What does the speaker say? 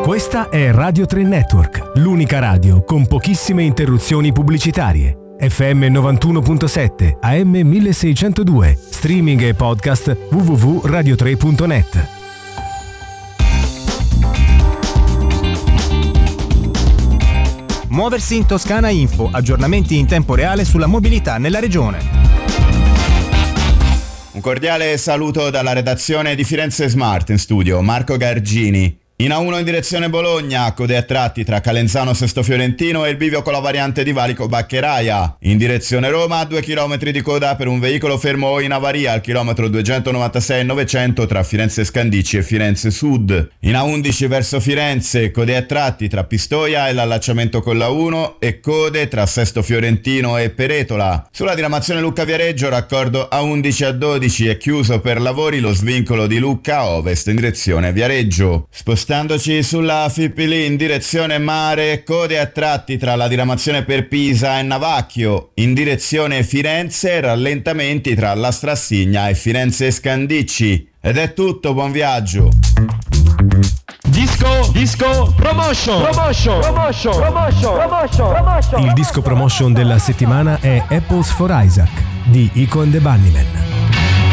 Questa è Radio 3 Network, l'unica radio con pochissime interruzioni pubblicitarie. FM 91.7, AM 1602, streaming e podcast www.radio3.net. Muoversi in Toscana Info, aggiornamenti in tempo reale sulla mobilità nella regione. Un cordiale saluto dalla redazione di Firenze Smart, in studio Marco Gargini. In A1 in direzione Bologna, code a tratti tra Calenzano Sesto Fiorentino e il bivio con la variante di Valico Baccheraia. In direzione Roma, 2 km di coda per un veicolo fermo o in avaria al chilometro 296-900 tra Firenze Scandicci e Firenze Sud. In A11 verso Firenze, code a tratti tra Pistoia e l'allacciamento con la 1 e code tra Sesto Fiorentino e Peretola. Sulla diramazione Lucca-Viareggio, raccordo A11 a 12 è chiuso per lavori lo svincolo di Lucca Ovest in direzione Viareggio. Spostandoci sulla Fipili in direzione mare, code a tratti tra la diramazione per Pisa e Navacchio. In direzione Firenze, rallentamenti tra la Strassigna e Firenze Scandicci. Ed è tutto, buon viaggio! Disco promotion. Il disco promotion della settimana è Apples for Isaac di Iko and the Bunnymen.